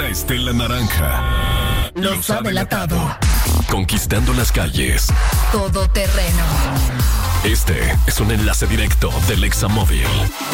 Una Estela naranja. Lo sabe latado. Conquistando las calles. Todo terreno. Este es un enlace directo del Examóvil.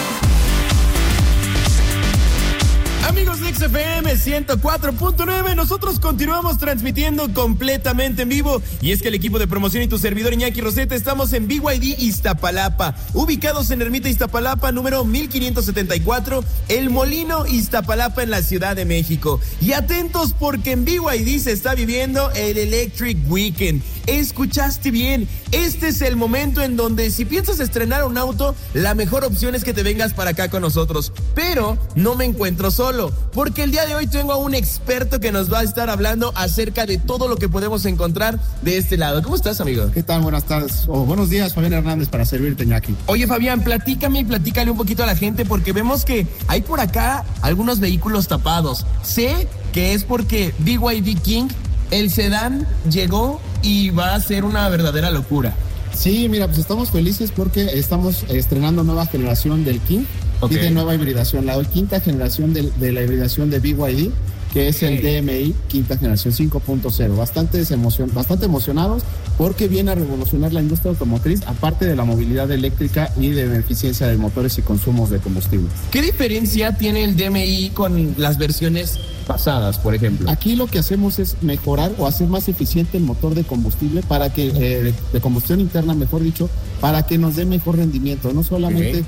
Amigos de XFM 104.9, nosotros continuamos transmitiendo completamente en vivo. Y es que el equipo de promoción y tu servidor Iñaki Roseta estamos en BYD Iztapalapa, ubicados en Ermita Iztapalapa, número 1574, El Molino, Iztapalapa, en la Ciudad de México. Y atentos porque en BYD se está viviendo el Electric Weekend. Escuchaste bien, este es el momento en donde si piensas estrenar un auto, la mejor opción es que te vengas para acá con nosotros. Pero no me encuentro solo, porque el día de hoy tengo a un experto que nos va a estar hablando acerca de todo lo que podemos encontrar de este lado. ¿Cómo estás, amigo? ¿Qué tal? Buenas tardes, o buenos días, Fabián Hernández, para servirte, Iñaki. Oye, Fabián, platícale un poquito a la gente, porque vemos que hay por acá algunos vehículos tapados. Sé que es porque BYD King, el sedán, llegó y va a ser una verdadera locura. Sí, mira, pues estamos felices porque estamos estrenando nueva generación del King. Okay. Y de nueva hibridación, la quinta generación de la hibridación de BYD, que es el DMI quinta generación 5.0. Bastante emocionados porque viene a revolucionar la industria automotriz, aparte de la movilidad eléctrica y de eficiencia de motores y consumos de combustible. ¿Qué diferencia tiene el DMI con las versiones pasadas, por ejemplo? Aquí lo que hacemos es mejorar o hacer más eficiente el motor de combustible para que, de combustión interna, mejor dicho, para que nos dé mejor rendimiento. No solamente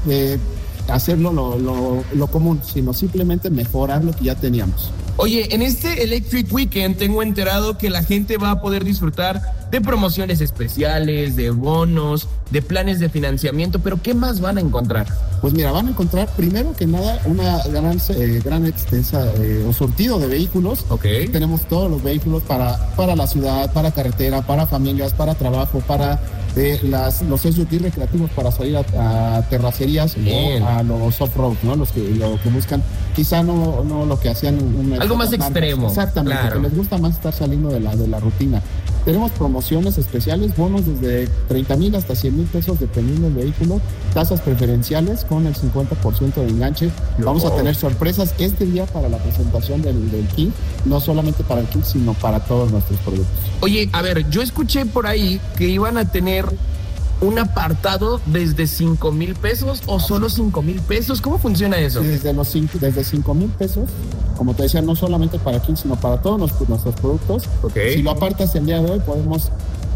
hacerlo lo común, sino simplemente mejorar lo que ya teníamos. Oye, en este Electric Weekend tengo enterado que la gente va a poder disfrutar de promociones especiales, de bonos, de planes de financiamiento, pero ¿qué más van a encontrar? Pues mira, van a encontrar primero que nada una gran extensa surtido de vehículos. Okay. Tenemos todos los vehículos para la ciudad, para carretera, para familias, para trabajo, para los SUV recreativos para salir a terracerías. Bien. O a los off-road, ¿no? Lo que buscan, quizá no lo que hacían algo más extremo. Exactamente, claro. Que les gusta más estar saliendo de la rutina. Tenemos promociones especiales, bonos desde 30,000 hasta 100,000 pesos dependiendo del vehículo, tasas preferenciales con el 50% de enganche. Vamos a tener sorpresas este día para la presentación del King, no solamente para el King, sino para todos nuestros productos. Oye, a ver, yo escuché por ahí que iban a tener un apartado desde 5,000 pesos o solo 5,000 pesos. ¿Cómo funciona eso? Desde 5,000 pesos, como te decía, no solamente para King, sino para todos nuestros productos. Okay. Si lo apartas el día de hoy, podemos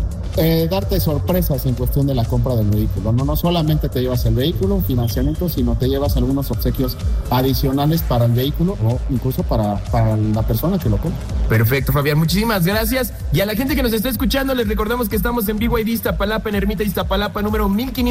darte sorpresas en cuestión de la compra del vehículo. No solamente te llevas el vehículo, un financiamiento, sino te llevas algunos obsequios adicionales para el vehículo o incluso para la persona que lo compra. Perfecto, Fabián, muchísimas gracias. Y a la gente que nos está escuchando, les recordamos que estamos en BYD Iztapalapa, en Ermita Iztapalapa, número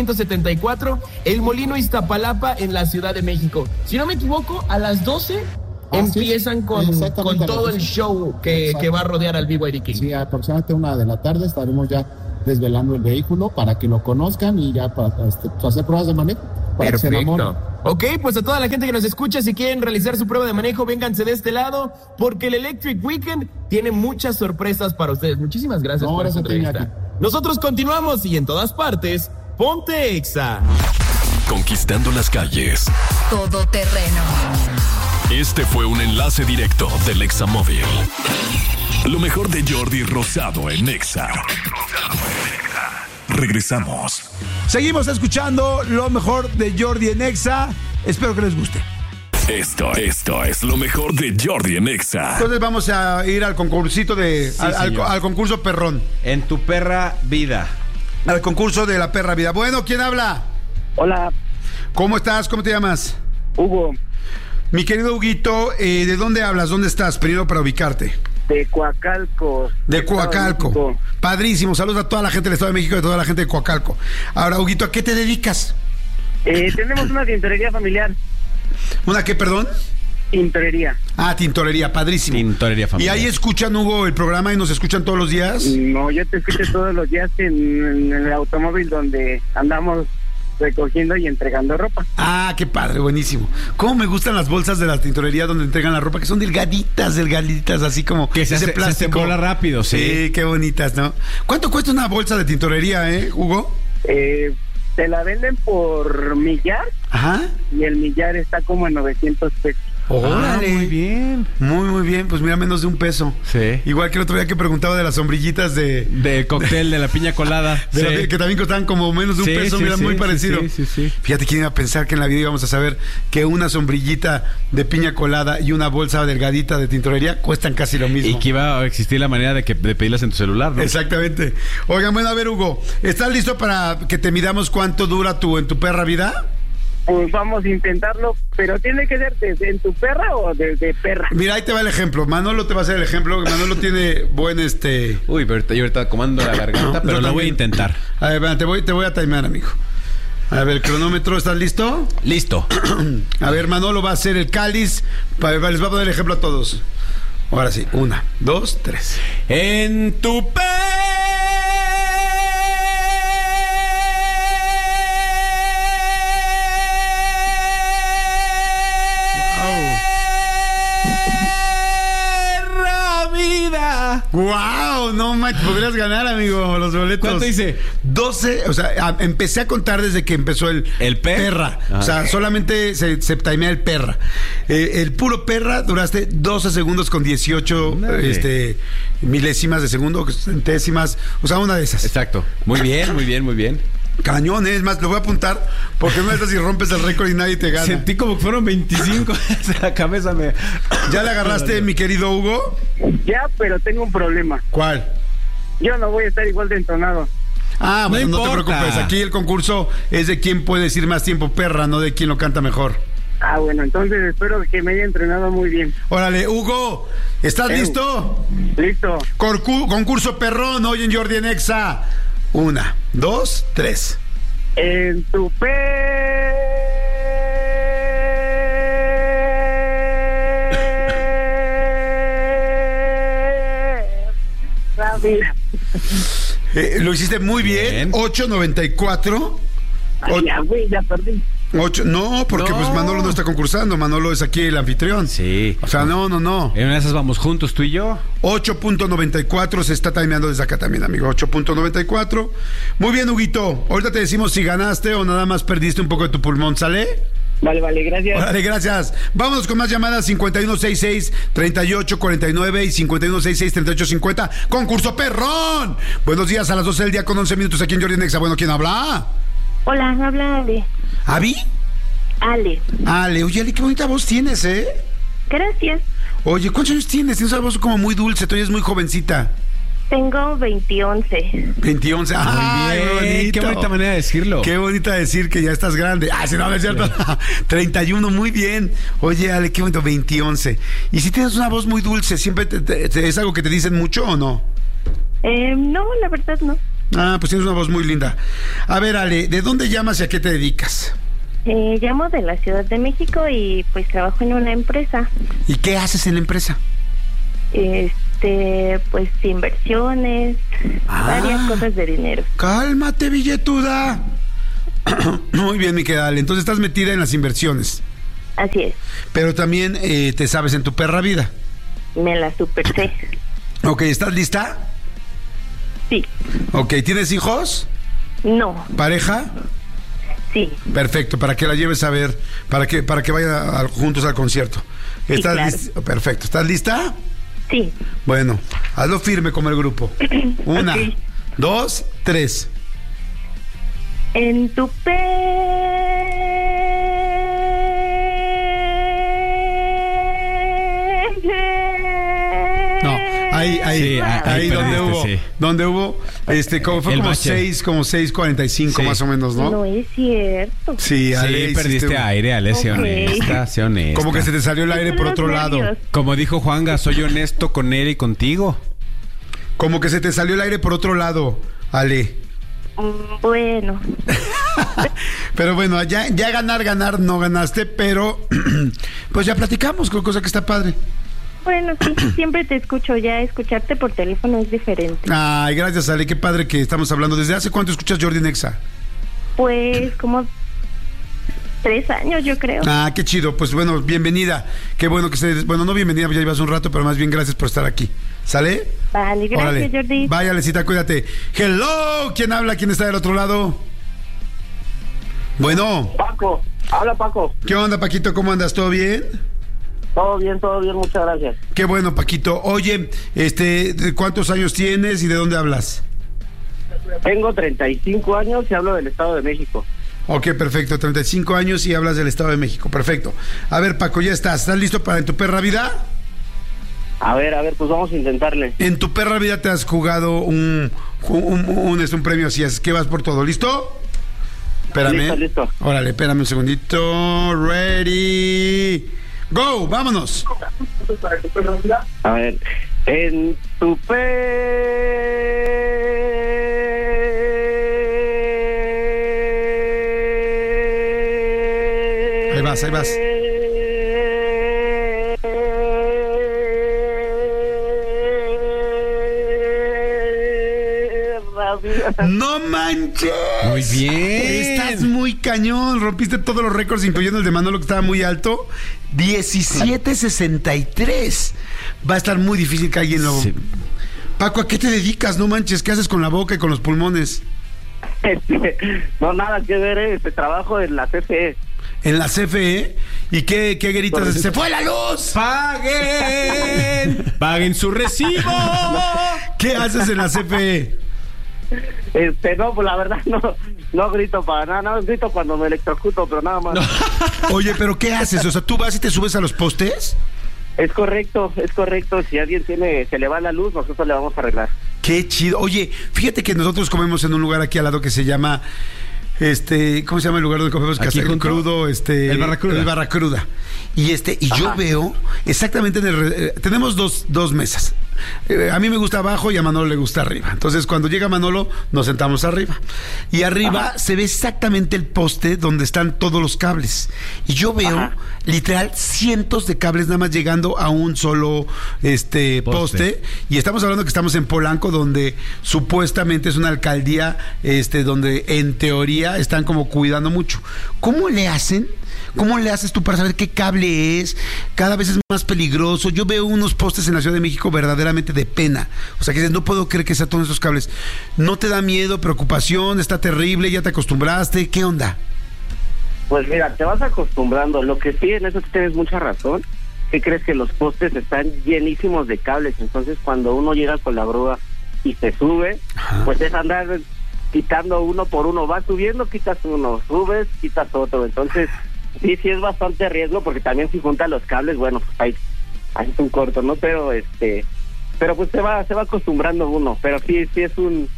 1574, El Molino, Iztapalapa, en la Ciudad de México. Si no me equivoco, a las 12 empiezan con todo el show que va a rodear al BYD King. Sí, aproximadamente 1 de la tarde estaremos ya desvelando el vehículo para que lo conozcan y ya para hacer pruebas de manejo. Perfecto. Ok, pues a toda la gente que nos escucha, si quieren realizar su prueba de manejo, vénganse de este lado, porque el Electric Weekend tiene muchas sorpresas para ustedes. Muchísimas gracias por esta entrevista. Nosotros continuamos y en todas partes, ponte Exa. Conquistando las calles. Todo terreno. Este fue un enlace directo del Examóvil. Lo mejor de Jordi Rosado en Exa. Regresamos. Seguimos escuchando lo mejor de Jordi en Exa. Espero que les guste. Esto es lo mejor de Jordi en Exa. Entonces vamos a ir al concursito al concurso perrón. En tu perra vida. Al concurso de la perra vida. Bueno, ¿quién habla? Hola. ¿Cómo estás? ¿Cómo te llamas? Hugo. Mi querido Huguito, ¿de dónde hablas? ¿Dónde estás? Primero para ubicarte. De Coacalco. De Coacalco. Padrísimo. Saludos a toda la gente del Estado de México y a toda la gente de Coacalco. Ahora, Huguito, ¿a qué te dedicas? Tenemos una tintorería familiar. ¿Una qué, perdón? Tintorería. Ah, tintorería, padrísimo. Tintorería familiar. ¿Y ahí escuchan, Hugo, el programa y nos escuchan todos los días? No, yo te escucho todos los días en el automóvil donde andamos recogiendo y entregando ropa. Ah, qué padre, buenísimo. ¿Cómo me gustan las bolsas de la tintorería donde entregan la ropa? Que son delgaditas, así como que se hace bola rápido, sí. Sí, qué bonitas, ¿no? ¿Cuánto cuesta una bolsa de tintorería, Hugo? Te la venden por millar. Ajá. Y el millar está como en 900 pesos. Órale. Muy bien. Muy bien, pues mira, menos de $1. Sí. Igual que el otro día que preguntaba de las sombrillitas Del cóctel de la piña colada. que también costaban como menos de $1, mira, muy parecido. Sí. Fíjate quién iba a pensar que en la vida íbamos a saber que una sombrillita de piña colada y una bolsa delgadita de tintorería cuestan casi lo mismo. Y que iba a existir la manera de pedirlas en tu celular, ¿no? Exactamente. Oigan, bueno, a ver, Hugo, ¿estás listo para que te midamos cuánto dura en tu perra vida? Pues vamos a intentarlo, pero ¿tiene que ser desde en tu perra o desde perra? Mira, ahí te va el ejemplo. Manolo te va a hacer el ejemplo. Manolo tiene buen Uy, pero yo ahorita comando la garganta, pero lo voy a intentar. A ver, te voy a timear, amigo. A ver, cronómetro, ¿estás listo? Listo. A ver, Manolo va a hacer el cáliz. Les va a poner el ejemplo a todos. Ahora sí, 1, 2, 3. En tu vida. ¡Wow! No manches, podrías ganar, amigo, los boletos. ¿Cuánto hice? 12, o sea, empecé a contar desde que empezó el perra. Ah, o sea, solamente se timea el perra. El puro perra duraste 12 segundos con 18 milésimas de segundo, centésimas, o sea, una de esas. Exacto. Muy bien. Cañón, es más, lo voy a apuntar porque no es así, rompes el récord y nadie te gana. Sentí como que fueron 25. La cabeza me... ¿Ya le agarraste, mi querido Hugo? Ya, pero tengo un problema. ¿Cuál? Yo no voy a estar igual de entonado. Ah, bueno, no te importa. preocupes. Aquí el concurso es de quién puede decir más tiempo perra, no de quién lo canta mejor. Ah, bueno, entonces espero que me haya entrenado muy bien. Órale, Hugo, ¿estás listo? Listo. Concurso perrón hoy en Jordi en Exa. 1, 2, 3. En tu vida. Lo hiciste muy bien. 8.94. Ay, ya, güey, ya perdí. 8, no, porque pues Manolo no está concursando. Manolo es aquí el anfitrión. Sí. O sea, no. En una de esas vamos juntos, tú y yo. 8.94 se está timeando desde acá también, amigo. 8.94. Muy bien, Huguito. Ahorita te decimos si ganaste o nada más perdiste un poco de tu pulmón, ¿sale? Vale, gracias. Vale, gracias. Vámonos con más llamadas. 5166-3849 y 5166-3850. Concurso perrón. Buenos días, a las 12 del día con 11 minutos aquí en Jordi en Exa. Bueno, ¿quién habla? Hola, habla Ale. ¿Avi? Ale. Ale, oye, Ale, qué bonita voz tienes, ¿eh? Gracias. Oye, ¿cuántos años tienes? Tienes una voz como muy dulce, tú eres muy jovencita. Tengo 21. 21. ¡Ay, Muy bien. bonito! Qué bonita manera de decirlo. Qué bonita decir que ya estás grande. Ah, si no es cierto. 31, muy bien. Oye, Ale, qué bonito, 21. Y si tienes una voz muy dulce, ¿siempre es algo que te dicen mucho o no? No, la verdad no. Ah, pues tienes una voz muy linda. A ver, Ale, ¿de dónde llamas y a qué te dedicas? Llamo de la Ciudad de México y pues trabajo en una empresa. ¿Y qué haces en la empresa? Pues inversiones, varias cosas de dinero. Cálmate, billetuda. Muy bien, mi querida Ale. Entonces estás metida en las inversiones. Así es. Pero también te sabes en tu perra vida. Me la super sé. Ok, ¿estás lista? Sí. Ok, ¿tienes hijos? No. ¿Pareja? Sí. Perfecto, para que la lleves a ver, para que vayan juntos al concierto. ¿Estás claro. lista? Perfecto, ¿estás lista? Sí. Bueno, hazlo firme como el grupo. 1, 2, 3. En tu Ahí donde hubo, sí. Donde hubo, como fue El como bache. 6:45 Sí. más o menos, ¿no? No es cierto. Sí, Ale, Sí, perdiste aire, Ale, sé Ok. honesta, sé honesta. Como que se te salió el aire por Son otro los lado. nervios. Como dijo Juanga, soy honesto con él y contigo. Como que se te salió el aire por otro lado, Ale. Bueno. Pero bueno, ya ganar no ganaste, pero pues ya platicamos, cosa que está padre. Bueno, sí, siempre te escucho. Ya escucharte por teléfono es diferente. Ay, gracias, Ale, qué padre que estamos hablando. ¿Desde hace cuánto escuchas Jordi en Exa? Pues como 3 años, yo creo. Ah, qué chido. Pues bueno, bienvenida. Qué bueno que estés. Bueno, no bienvenida, ya llevas un rato, pero más bien gracias por estar aquí. ¿Sale? Vale, gracias, Órale. Jordi. Vaya, Alecita, cuídate. Hello, ¿quién habla? ¿Quién está del otro lado? Bueno. Paco, habla Paco. ¿Qué onda, Paquito? ¿Cómo andas? ¿Todo bien? Todo bien, muchas gracias. Qué bueno, Paquito. Oye, ¿cuántos años tienes y de dónde hablas? Tengo 35 años y hablo del Estado de México. Ok, perfecto. 35 años y hablas del Estado de México. Perfecto. A ver, Paco, ya estás. ¿Estás listo para En tu perra vida? A ver, pues vamos a intentarle. En tu perra vida te has jugado un premio así, es que vas por todo. ¿Listo? Espérame. Listo. Órale, espérame un segundito. Ready. Go, vámonos. A ver, en tu Ahí vas. ¡No manches! Muy bien. Estás muy cañón. Rompiste todos los récords, incluyendo el de Manolo, que estaba muy alto. 17.63. Va a estar muy difícil que alguien lo... Sí. Paco, ¿a qué te dedicas? No manches, ¿qué haces con la boca y con los pulmones? No, nada que ver, trabajo en la CFE. ¿En la CFE? ¿Y qué gritas? ¡Se fue la luz! ¡Paguen su recibo! ¿Qué haces en la CFE? No, pues la verdad no grito para nada, grito cuando me electrocuto, pero nada más. No. Oye, ¿pero qué haces? O sea, ¿tú vas y te subes a los postes? Es correcto. Si alguien se le va la luz, nosotros le vamos a arreglar. Qué chido. Oye, fíjate que nosotros comemos en un lugar aquí al lado que se llama... ¿cómo se llama el lugar donde comemos casero crudo? El Barracruda. El Barracruda. Y yo veo exactamente tenemos dos mesas. A mí me gusta abajo y a Manolo le gusta arriba. Entonces, cuando llega Manolo, nos sentamos arriba. Y arriba se ve exactamente el poste donde están todos los cables. Y yo veo, literal, cientos de cables nada más llegando a un solo poste. Y estamos hablando que estamos en Polanco, donde supuestamente es una alcaldía, donde en teoría están como cuidando mucho. ¿Cómo le hacen? ¿Cómo le haces tú para saber qué cable es? Cada vez es más peligroso. Yo veo unos postes en la Ciudad de México verdaderamente de pena. O sea, que dices, no puedo creer que sean todos esos cables. ¿No te da miedo, preocupación? ¿Está terrible? ¿Ya te acostumbraste? ¿Qué onda? Pues mira, te vas acostumbrando. Lo que sí, en eso tienes mucha razón. ¿Qué crees? Que los postes están llenísimos de cables. Entonces, cuando uno llega con la grúa y se sube, pues es andar quitando uno por uno. Vas subiendo, quitas uno, subes, quitas otro. Entonces... Sí, es bastante riesgo, porque también si juntan los cables, bueno, pues ahí es un corto, ¿no? Pero pues se va acostumbrando uno, pero sí es un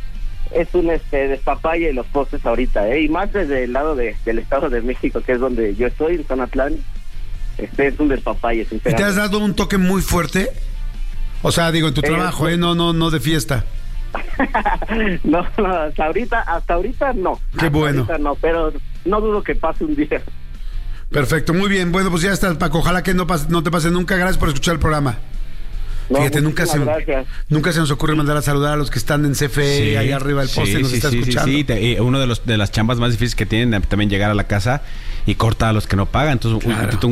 despapalle los postes ahorita, y más desde el lado del Estado de México, que es donde yo estoy, en Zonatlán, es un despapalle, sinceramente. ¿Te has dado un toque muy fuerte? O sea, digo, en tu trabajo, no de fiesta. No, hasta ahorita no. Qué bueno. Ahorita no, pero no dudo que pase un día. Perfecto, muy bien. Bueno, pues ya está, Paco. Ojalá que no te pase nunca. Gracias por escuchar el programa. No, fíjate, nunca se nos ocurre mandar a saludar a los que están en CFE, ahí arriba del poste, nos está escuchando. Uno de las chambas más difíciles que tienen también llegar a la casa y cortar a los que no pagan. Entonces, claro.